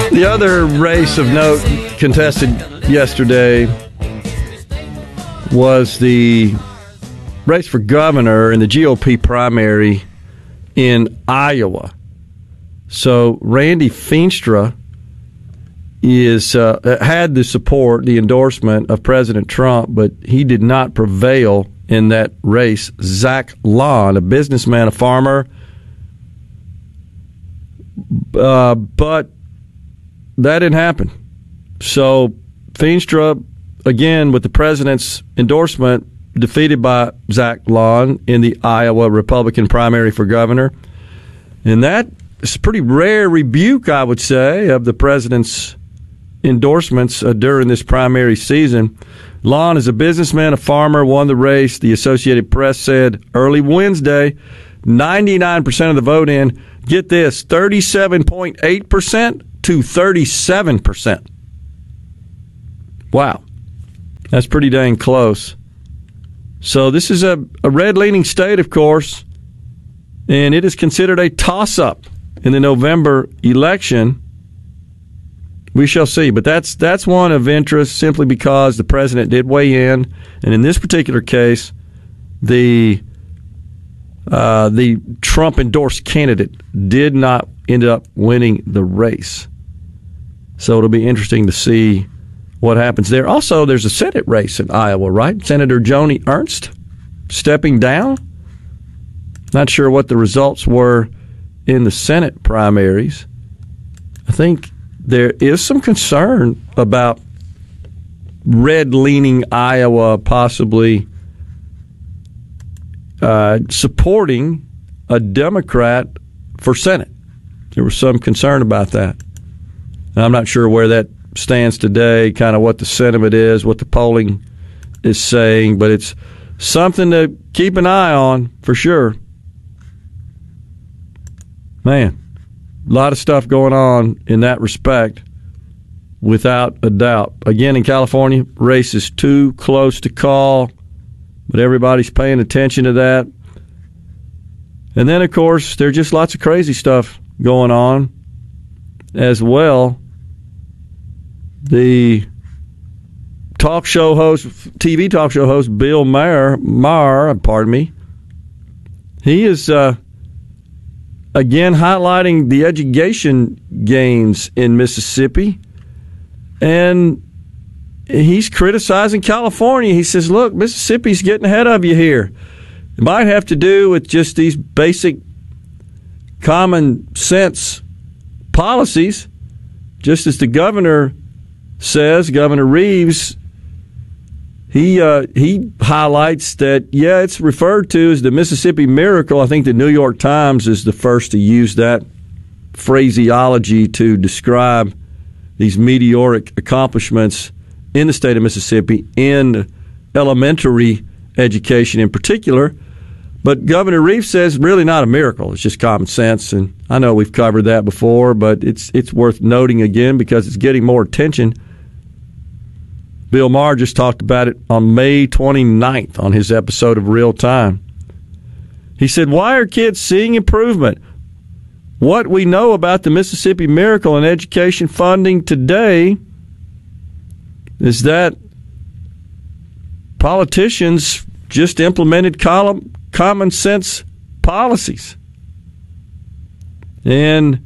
The other race of note contested yesterday was the race for governor in the GOP primary in Iowa. So Randy Feenstra had the support, the endorsement of President Trump, but he did not prevail in that race. Zach Lahn, a businessman, a farmer, but that didn't happen. So Feenstra, again, with the president's endorsement, defeated by Zach Lahn in the Iowa Republican primary for governor. And that is a pretty rare rebuke, I would say, of the president's endorsements during this primary season. Lahn is a businessman, a farmer, won the race. The Associated Press said early Wednesday, 99% of the vote in, get this, 37.8% to 37%. Wow. That's pretty dang close. So this is a red-leaning state, of course, and it is considered a toss-up in the November election. We shall see. But that's one of interest simply because the president did weigh in, and in this particular case, the Trump-endorsed candidate did not end up winning the race. So it'll be interesting to see what happens there. Also, there's a Senate race in Iowa, right? Senator Joni Ernst stepping down. Not sure what the results were in the Senate primaries. I think there is some concern about red-leaning Iowa possibly supporting a Democrat for Senate. There was some concern about that. And I'm not sure where that stands today, kind of what the sentiment is, what the polling is saying, but it's something to keep an eye on for sure. Man, a lot of stuff going on in that respect, without a doubt. Again, in California, race is too close to call, but everybody's paying attention to that. And then, of course, there's just lots of crazy stuff going on as well. The TV talk show host Bill Maher, he is again highlighting the education gains in Mississippi, and he's criticizing California. He says, look, Mississippi's getting ahead of you here. It might have to do with just these basic common sense policies, just as the governor says, Governor Reeves, he highlights that, yeah, it's referred to as the Mississippi Miracle. I think the New York Times is the first to use that phraseology to describe these meteoric accomplishments in the state of Mississippi, in elementary education in particular. But Governor Reeves says really not a miracle. It's just common sense. And I know we've covered that before, but it's worth noting again because it's getting more attention. Bill Maher just talked about it on May 29th on his episode of Real Time. He said, why are kids seeing improvement? What we know about the Mississippi Miracle in education funding today is that politicians just implemented common sense policies. And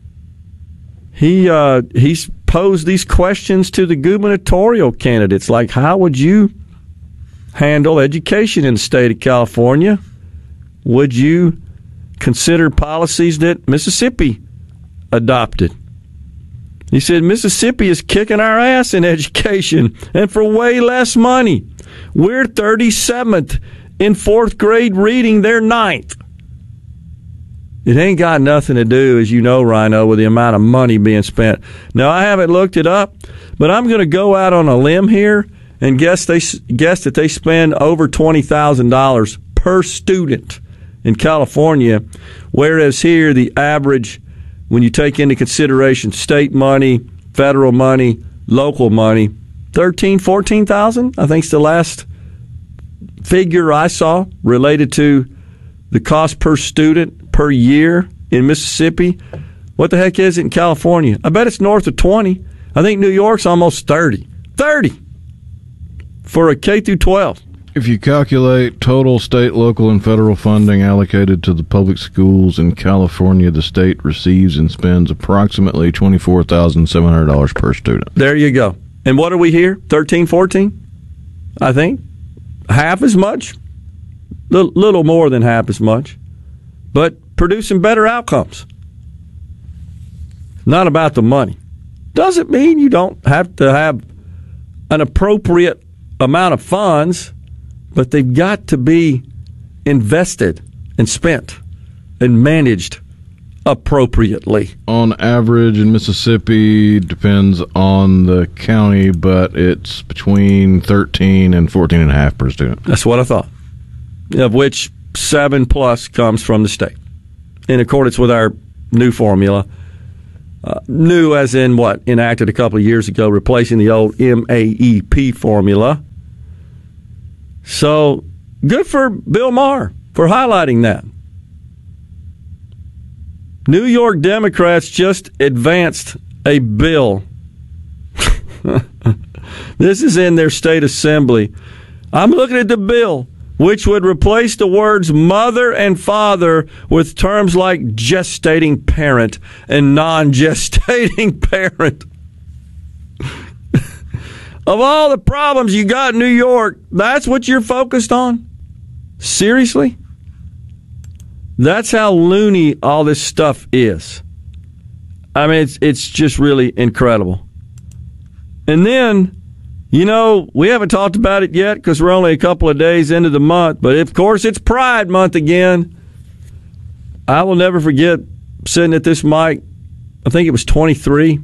he's posed these questions to the gubernatorial candidates, like how would you handle education in the state of California? Would you consider policies that Mississippi adopted? He said, Mississippi is kicking our ass in education, and for way less money. We're 37th in fourth grade reading, they're 9th. It ain't got nothing to do, as you know, Rhino, with the amount of money being spent. Now, I haven't looked it up, but I'm going to go out on a limb here and guess that they spend over $20,000 per student in California, whereas here the average, when you take into consideration state money, federal money, local money, $13,000, $14,000, I think is the last figure I saw related to the cost per student per year in Mississippi. What the heck is it in California? I bet it's north of 20. I think New York's almost 30. 30 for a K through 12. If you calculate total state, local, and federal funding allocated to the public schools in California, the state receives and spends approximately $24,700 per student. There you go. And what are we here? 13, 14? I think. Half as much. Little more than half as much. But producing better outcomes. Not about the money. Doesn't mean you don't have to have an appropriate amount of funds, but they've got to be invested and spent and managed appropriately. On average in Mississippi, depends on the county, but it's between 13 and 14.5 per student. That's what I thought. Of which 7 plus comes from the state, in accordance with our new formula. New as in what? Enacted a couple of years ago, replacing the old MAEP formula. So, good for Bill Maher for highlighting that. New York Democrats just advanced a bill. This is in their state assembly. I'm looking at the bill, which would replace the words mother and father with terms like gestating parent and non-gestating parent. Of all the problems you got in New York, that's what you're focused on? Seriously? That's how loony all this stuff is. I mean, it's just really incredible. And then, you know, we haven't talked about it yet because we're only a couple of days into the month, but of course it's Pride Month again. I will never forget sitting at this mic, I think it was 23,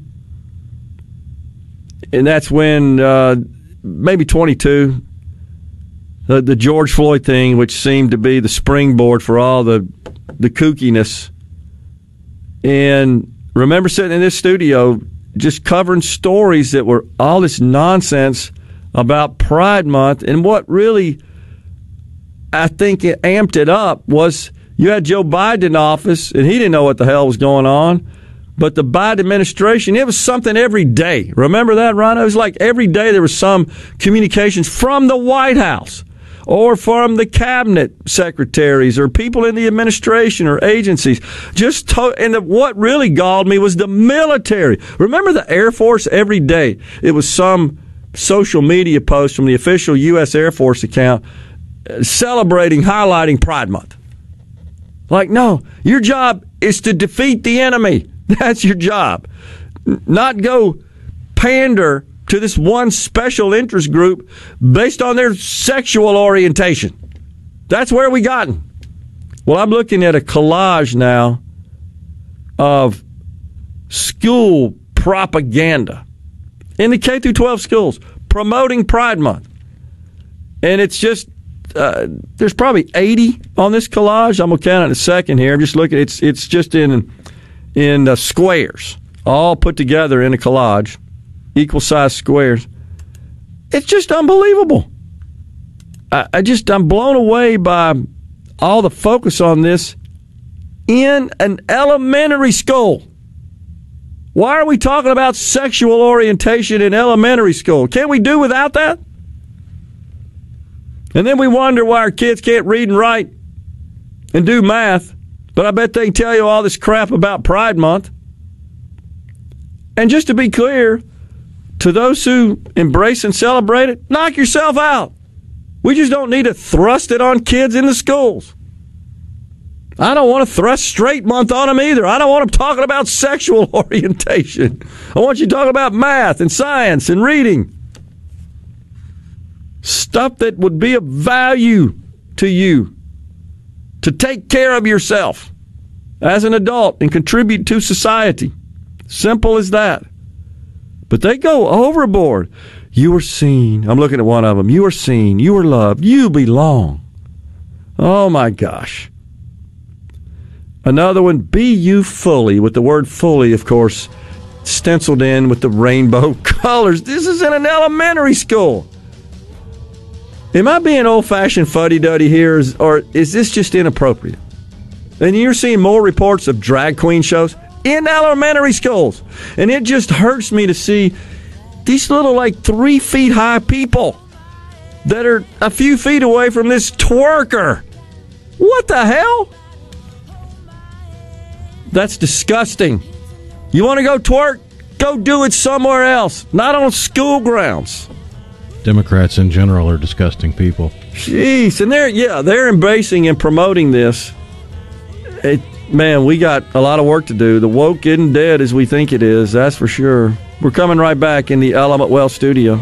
and that's when, maybe 22, the George Floyd thing, which seemed to be the springboard for all the kookiness. And remember sitting in this studio just covering stories that were all this nonsense about Pride Month. And what really, I think, it amped it up was you had Joe Biden in office, and he didn't know what the hell was going on. But the Biden administration, it was something every day. Remember that, Rhino? It was like every day there was some communications from the White House or from the cabinet secretaries or people in the administration or agencies. What really galled me was the military. Remember the Air Force every day? It was some social media post from the official U.S. Air Force account celebrating, highlighting Pride Month. Like, no, your job is to defeat the enemy. That's your job. Not go pander to this one special interest group based on their sexual orientation. That's where we gotten. Well, I'm looking at a collage now of school propaganda in the K through 12 schools promoting Pride Month. And it's just, there's probably 80 on this collage. I'm going to count it in a second here. I'm just looking. It's just in squares, all put together in a collage, equal-sized squares. It's just unbelievable. I'm blown away by all the focus on this in an elementary school. Why are we talking about sexual orientation in elementary school? Can't we do without that? And then we wonder why our kids can't read and write and do math. But I bet they can tell you all this crap about Pride Month. And just to be clear, to those who embrace and celebrate it, knock yourself out. We just don't need to thrust it on kids in the schools. I don't want to thrust Straight Month on them either. I don't want them talking about sexual orientation. I want you talking about math and science and reading. Stuff that would be of value to you. To take care of yourself as an adult and contribute to society. Simple as that. But they go overboard. You are seen. I'm looking at one of them. You are seen. You are loved. You belong. Oh, my gosh. Another one, be you fully, with the word fully, of course, stenciled in with the rainbow colors. This is in an elementary school. Am I being old-fashioned fuddy-duddy here, or is this just inappropriate? And you're seeing more reports of drag queen shows. in elementary schools. And it just hurts me to see these little, 3 feet high people that are a few feet away from this twerker. What the hell? That's disgusting. You want to go twerk? Go do it somewhere else, not on school grounds. Democrats in general are disgusting people. Jeez, and they're embracing and promoting this. Man, we got a lot of work to do. The woke isn't dead as we think it is, that's for sure. We're coming right back in the Element Wealth studio.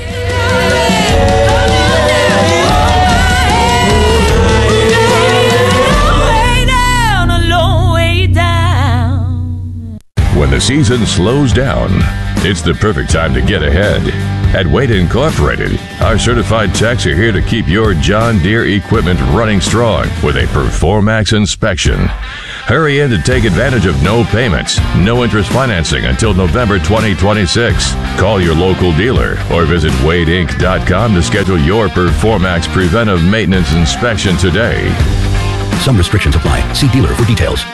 When the season slows down, it's the perfect time to get ahead. At Wade Incorporated, our certified techs are here to keep your John Deere equipment running strong with a Performax inspection. Hurry in to take advantage of no payments, no interest financing until November 2026. Call your local dealer or visit wadeinc.com to schedule your Performax preventive maintenance inspection today. Some restrictions apply. See dealer for details.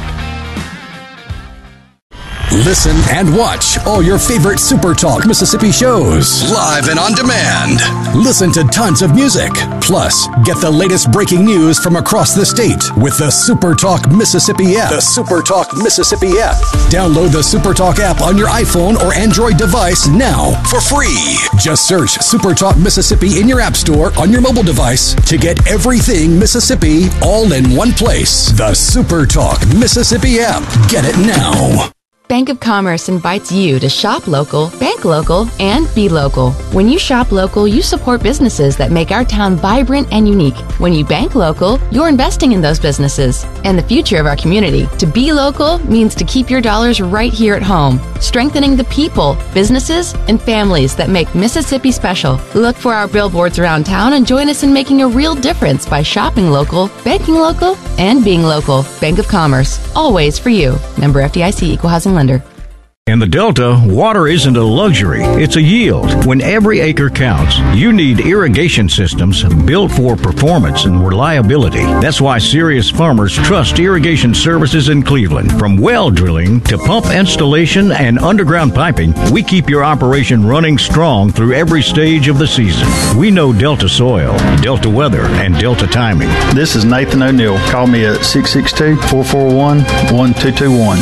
Listen and watch all your favorite Super Talk Mississippi shows live and on demand. Listen to tons of music. Plus, get the latest breaking news from across the state with the Super Talk Mississippi app. The Super Talk Mississippi app. Download the Super Talk app on your iPhone or Android device now for free. Just search Super Talk Mississippi in your app store on your mobile device to get everything Mississippi all in one place. The Super Talk Mississippi app. Get it now. Bank of Commerce invites you to shop local, bank local, and be local. When you shop local, you support businesses that make our town vibrant and unique. When you bank local, you're investing in those businesses and the future of our community. To be local means to keep your dollars right here at home, strengthening the people, businesses, and families that make Mississippi special. Look for our billboards around town and join us in making a real difference by shopping local, banking local, and being local. Bank of Commerce, always for you. Member FDIC, Equal Housing Lender. In the Delta, water isn't a luxury, it's a yield. When every acre counts, you need irrigation systems built for performance and reliability. That's why serious farmers trust Irrigation Services in Cleveland. From well drilling to pump installation and underground piping, we keep your operation running strong through every stage of the season. We know Delta soil, Delta weather, and Delta timing. This is Nathan O'Neill. Call me at 662-441-1221.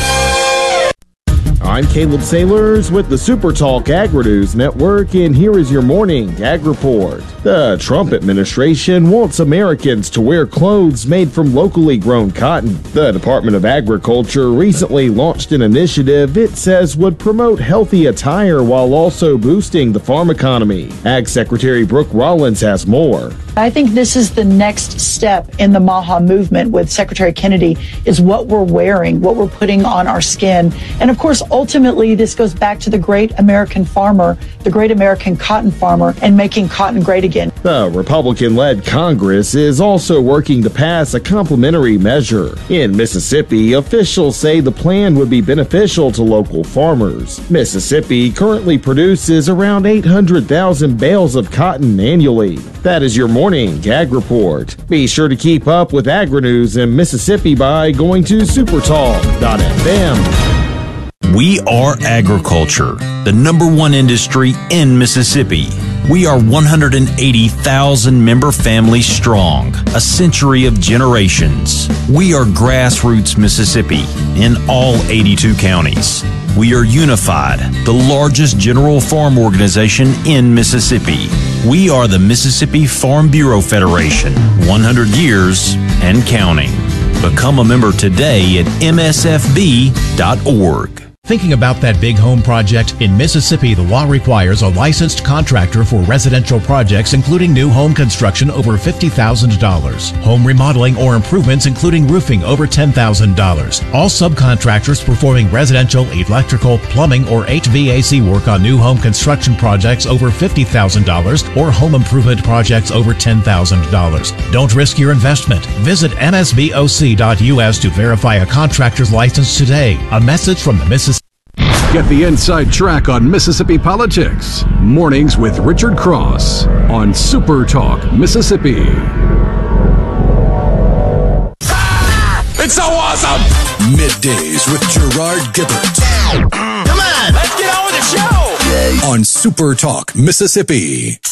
I'm Caleb Sailors with the Super Talk Agri-News Network, and here is your morning Ag Report. The Trump administration wants Americans to wear clothes made from locally grown cotton. The Department of Agriculture recently launched an initiative it says would promote healthy attire while also boosting the farm economy. Ag Secretary Brooke Rollins has more. I think this is the next step in the MAHA movement with Secretary Kennedy, is what we're wearing, what we're putting on our skin. And of course, ultimately, this goes back to the great American farmer, the great American cotton farmer, and making cotton great again. The Republican-led Congress is also working to pass a complementary measure. In Mississippi, officials say the plan would be beneficial to local farmers. Mississippi currently produces around 800,000 bales of cotton annually. That is your morning Ag Report. Be sure to keep up with Agri-News in Mississippi by going to supertalk.fm. We are agriculture, the #1 industry in Mississippi. We are 180,000 member families strong, a century of generations. We are grassroots Mississippi in all 82 counties. We are unified, the largest general farm organization in Mississippi. We are the Mississippi Farm Bureau Federation, 100 years and counting. Become a member today at msfb.org. Thinking about that big home project? In Mississippi, the law requires a licensed contractor for residential projects, including new home construction over $50,000. Home remodeling or improvements, including roofing, over $10,000. All subcontractors performing residential, electrical, plumbing, or HVAC work on new home construction projects over $50,000 or home improvement projects over $10,000. Don't risk your investment. Visit msboc.us to verify a contractor's license today. A message from the Mississippi. Get the inside track on Mississippi politics. Mornings with Richard Cross on Super Talk Mississippi. It's so awesome! awesome. Middays with Gerard Gibbert. Come on, let's get on with the show. On Super Talk, Mississippi.